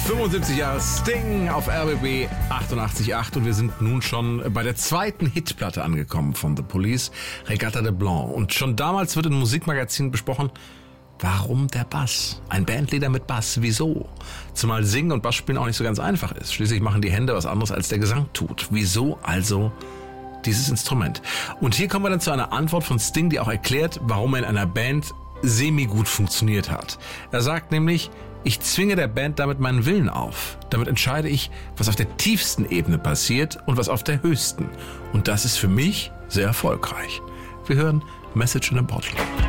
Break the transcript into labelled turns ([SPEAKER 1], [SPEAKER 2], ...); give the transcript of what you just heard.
[SPEAKER 1] 75 Jahre Sting auf RBB 88.8 und wir sind nun schon bei der zweiten Hitplatte angekommen von The Police, Regatta de Blanc. Und schon damals wird in Musikmagazinen besprochen, warum der Bass? Ein Bandleader mit Bass, wieso? Zumal Singen und Bassspielen auch nicht so ganz einfach ist. Schließlich machen die Hände was anderes, als der Gesang tut. Wieso also dieses Instrument? Und hier kommen wir dann zu einer Antwort von Sting, die auch erklärt, warum er in einer Band semi-gut funktioniert hat. Er sagt nämlich, ich zwinge der Band damit meinen Willen auf. Damit entscheide ich, was auf der tiefsten Ebene passiert und was auf der höchsten. Und das ist für mich sehr erfolgreich. Wir hören Message in a Bottle.